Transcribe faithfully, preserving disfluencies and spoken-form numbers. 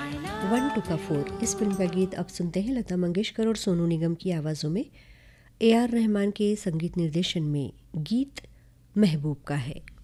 One two का four, इस film का गीत अब सुनते हैं लता मंगेशकर और सोनू निगम की आवाज़ों में। ए आर रहमान के संगीत निर्देशन में गीत महबूब का है।